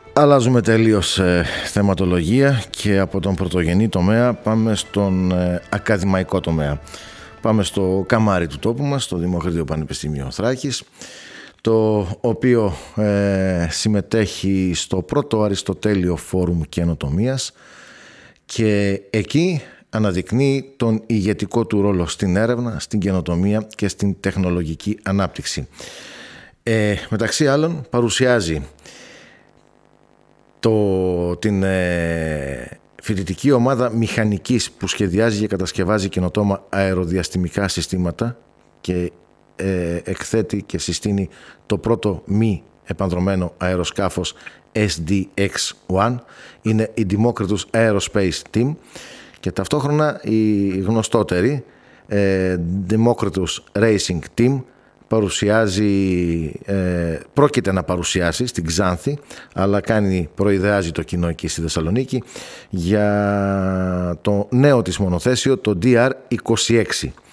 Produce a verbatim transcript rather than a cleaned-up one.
Αλλάζουμε τελείως ε, θεματολογία και από τον πρωτογενή τομέα πάμε στον ε, ακαδημαϊκό τομέα. Πάμε στο καμάρι του τόπου μας, στο Δημοκρατικό Πανεπιστήμιο Θράκης, το οποίο ε, συμμετέχει στο πρώτο Αριστοτέλειο Φόρουμ Καινοτομίας και εκεί αναδεικνύει τον ηγετικό του ρόλο στην έρευνα, στην καινοτομία και στην τεχνολογική ανάπτυξη. Ε, μεταξύ άλλων παρουσιάζει το, την ε, φοιτητική ομάδα μηχανικής που σχεδιάζει και κατασκευάζει καινοτόμα αεροδιαστημικά συστήματα και ε, εκθέτει και συστήνει το πρώτο μη επανδρωμένο αεροσκάφος ες ντι εξ ένα. Είναι η Democritus Aerospace Team και ταυτόχρονα η γνωστότερη ε, Democritus Racing Team παρουσιάζει, ε, πρόκειται να παρουσιάσει στην Ξάνθη, αλλά κάνει, προειδεάζει το κοινό εκεί στη Θεσσαλονίκη για το νέο της μονοθέσιο, το ντι αρ είκοσι έξι.